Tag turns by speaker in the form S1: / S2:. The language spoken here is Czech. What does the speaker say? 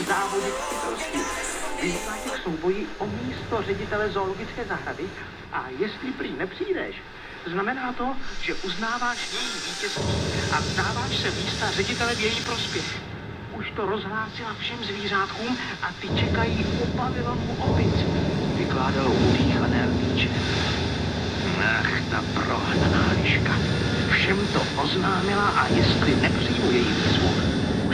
S1: závodě kytelství. Vyzýváte k souboji o místo ředitele zoologické zahrady a jestli prý nepřijdeš, znamená to, že uznáváš její vítězství a vzdáváš se místa ředitele v její prospěch. Už to rozhlásila všem zvířátkům a ty čekají u pavilonu opic, vykládalo udýchané lvíče. Ach, ta prohnaná liška. Všem to oznámila a jestli